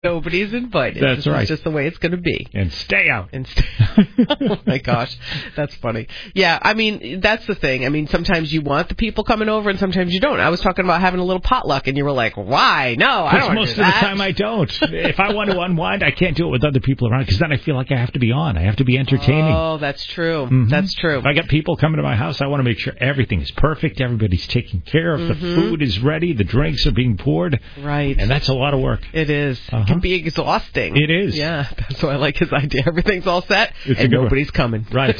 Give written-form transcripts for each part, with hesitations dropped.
Nobody's invited. That's right. It's just the way it's going to be. And stay out. Oh, my gosh. That's funny. Yeah, I mean, that's the thing. I mean, sometimes you want the people coming over and sometimes you don't. I was talking about having a little potluck and you were like, why? No, I don't want to do that. Most of the time I don't. If I want to unwind, I can't do it with other people around because then I feel like I have to be on. I have to be entertaining. Oh, that's true. Mm-hmm. That's true. If I get people coming to my house, I want to make sure everything is perfect. Everybody's taken care of. The food is ready. The drinks are being poured. Right. And that's a lot of work. It is. It can be exhausting. It is. Yeah, that's why I like his idea. Everything's all set, and nobody's coming. Right.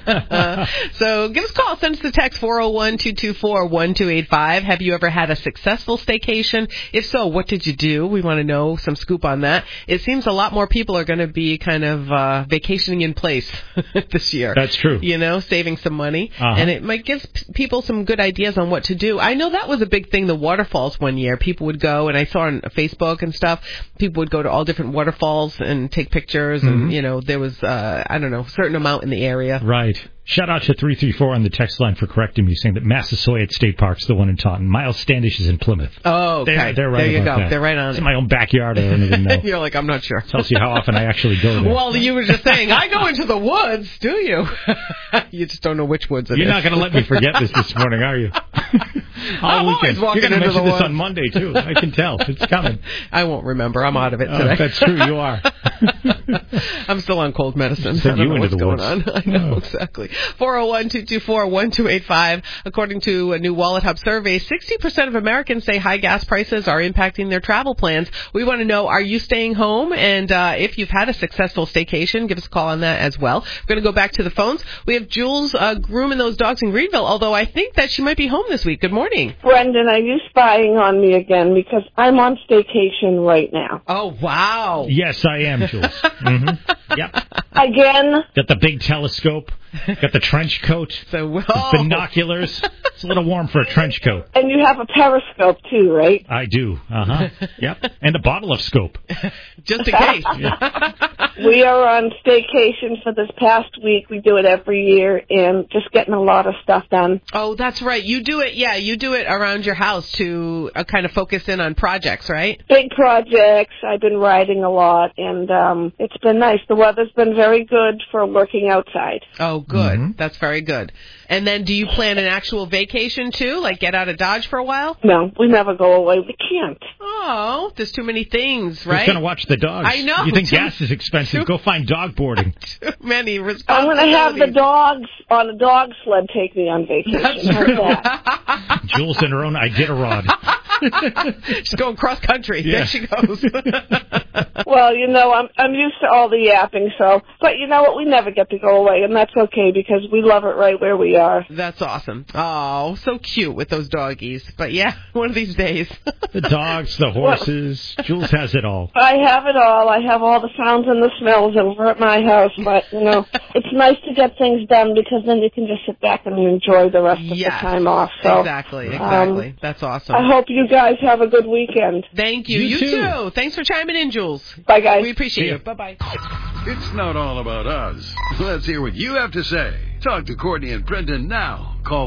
So give us a call. Send us a text, 401-224-1285. Have you ever had a successful staycation? If so, what did you do? We want to know some scoop on that. It seems a lot more people are going to be kind of vacationing in place this year. That's true. You know, saving some money. And it might give people some good ideas on what to do. I know that was a big thing, the waterfalls one year. People would go, and I saw on Facebook and stuff, people would go to all different waterfalls and take pictures, and, you know, there was, I don't know, a certain amount in the area. Right. Shout out to 334 on the text line for correcting me, saying that Massasoit State Park's the one in Taunton. Miles Standish is in Plymouth. Oh, okay. They're right there you about go. that. They're right on it's it. in my own backyard. I don't even know. You're like, I'm not sure. Tells you how often I actually go there. Well, you were just saying, I go into the woods, do you? You just don't know which woods it You're is. not going to let me forget this morning, are you? I'm always walking You're going to mention the this woods. on Monday, too. I can tell. It's coming. I won't remember. I'm out of it today. That's true. You are. I'm still on cold medicine. Send you into what's the going woods. on. I know, exactly. 401-224-1285. According to a new Wallet Hub survey, 60% of Americans say high gas prices are impacting their travel plans. We want to know, are you staying home? And if you've had a successful staycation, give us a call on that as well. We're going to go back to the phones. We have Jules grooming those dogs in Greenville, although I think that she might be home this week. Good morning. Brendan, are you spying on me again? Because I'm on staycation right now. Oh, wow. Yes, I am, Jules. Yep. Again? Got the big telescope. Got the trench coat. Binoculars. It's a little warm for a trench coat. And you have a periscope, too, right? I do. Yep. And a bottle of scope. Just in case. We are on staycation for this past week. We do it every year, and just getting a lot of stuff done. Oh, that's right. You do it, you do it around your house to kind of focus in on projects, right? Big projects. I've been riding a lot, and it's been nice. The weather's been very good for working outside. Oh, good. That's very good. And then do you plan an actual vacation, too? Like get out of Dodge for a while? No, we never go away. We can't. Oh, there's too many things, right? Who's going to watch the dogs? I know. You think gas is expensive? Go find dog boarding. Too many I'm responsibilities. going to have the dogs on a dog sled take me on vacation. That's How's true. that? Jules in her own Iditarod. She's going cross country. Yeah. There she goes. Well, you know, I'm used to all the yapping, so. But you know what? We never get to go away, and that's okay because we love it right where we are. That's awesome. Oh, so cute with those doggies. But yeah, one of these days. The dogs, the horses. Jules has it all. I have it all. I have all the sounds and the smells over at my house, but, you know, it's nice to get things done because then you can just sit back and enjoy the rest of the time off. So, exactly. That's awesome. I hope you guys have a good weekend. Thank you. You too. Thanks for chiming in, Jules. Bye, guys. We appreciate you. Bye-bye. It's not all about us. Let's hear what you have to say. Talk to Courtney and Brendan now. Call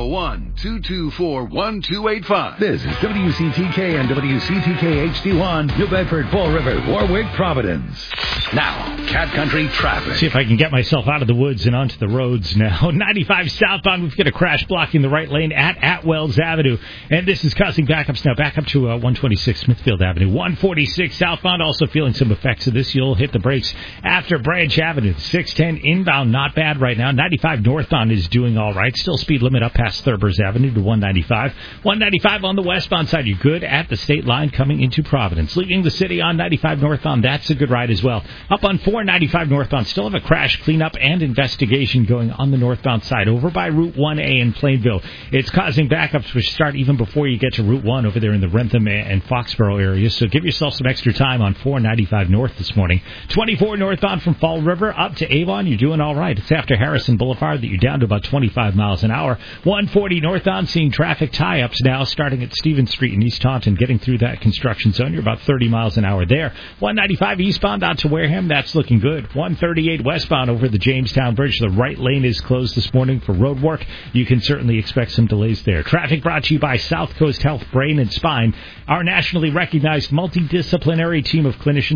401-224-1285. This is WCTK and WCTK HD1, New Bedford, Fall River, Warwick, Providence. Now, Cat Country traffic. See if I can get myself out of the woods and onto the roads now. 95 southbound, we've got a crash blocking the right lane at Atwells Avenue. And this is causing backups now. Back up to 126 Smithfield Avenue. 146 southbound, also feeling some effects of this. You'll hit the brakes after Branch Avenue. 610 inbound, not bad right now. 95 northbound is doing all right. Still speed limit up past Thurbers Avenue to 195. 195 on the westbound side. You're good at the state line coming into Providence. Leaving the city on 95 northbound. That's a good ride as well. Up on 495 northbound. Still have a crash cleanup and investigation going on the northbound side over by Route 1A in Plainville. It's causing backups which start even before you get to Route 1 over there in the Rentham and Foxborough areas. So give yourself some extra time on 495 north this morning. 24 northbound from Fall River up to Avon. You're doing all right. It's after Harrison Boulevard that you're down to about 25 miles an hour. 140 northbound, seeing traffic tie-ups now starting at Stevens Street in East Taunton, getting through that construction zone. You're about 30 miles an hour there. 195 eastbound out to Ware Wareham, that's looking good. 138 westbound over the Jamestown Bridge. The right lane is closed this morning for road work. You can certainly expect some delays there. Traffic brought to you by South Coast Health, Brain and Spine, our nationally recognized multidisciplinary team of clinicians